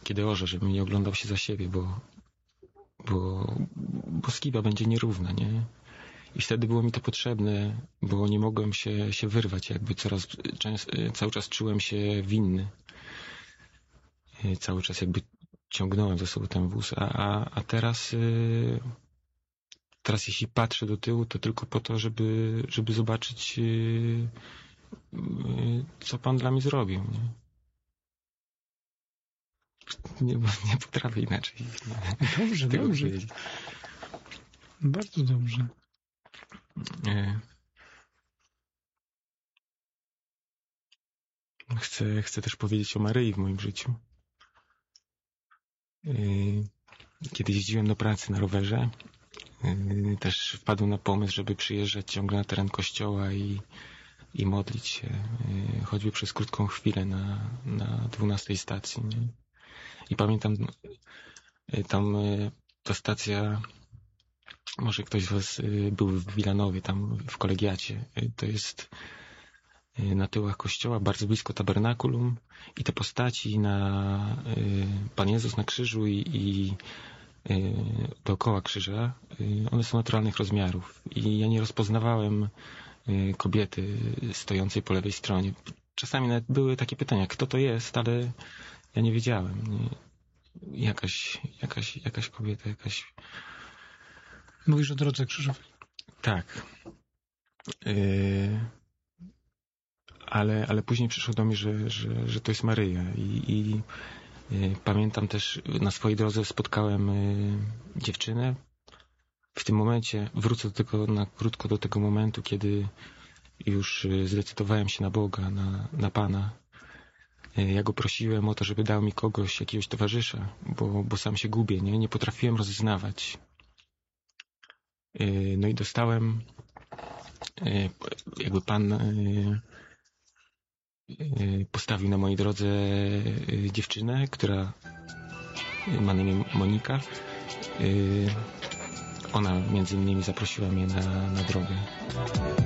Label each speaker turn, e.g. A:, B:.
A: kiedy orze, żebym nie oglądał się za siebie, bo skiba będzie nierówna, nie? I wtedy było mi to potrzebne, bo nie mogłem się wyrwać, jakby cały czas czułem się winny. Cały czas jakby ciągnąłem ze sobą ten wóz, a teraz jeśli patrzę do tyłu, to tylko po to, żeby zobaczyć, co Pan dla mnie zrobił. Nie potrafię inaczej.
B: Dobrze, dobrze.
A: Powiedzieć.
B: Bardzo dobrze.
A: Chcę też powiedzieć o Maryi w moim życiu. Kiedy jeździłem do pracy na rowerze, też wpadłem na pomysł, żeby przyjeżdżać ciągle na teren kościoła i modlić się, choćby przez krótką chwilę na 12 stacji. Nie? I pamiętam, tam ta stacja, może ktoś z was był w Wilanowie, tam w kolegiacie, to jest na tyłach kościoła, bardzo blisko tabernakulum, i te postaci Pan Jezus na krzyżu i dookoła krzyża, one są naturalnych rozmiarów i ja nie rozpoznawałem kobiety stojącej po lewej stronie. Czasami nawet były takie pytania, kto to jest, ale ja nie wiedziałem. Jakaś kobieta,
B: Mówisz o drodze krzyżowej.
A: Tak. Ale później przyszło do mnie, że to jest Maryja i pamiętam też, na swojej drodze spotkałem dziewczynę. W tym momencie wrócę na krótko do tego momentu, kiedy już zdecydowałem się na Boga, na Pana. Ja Go prosiłem o to, żeby dał mi jakiegoś towarzysza, bo sam się gubię, nie potrafiłem rozeznawać. No i dostałem, jakby Pan postawił na mojej drodze dziewczynę, która ma na imię Monika. Ona między innymi zaprosiła mnie na drogę.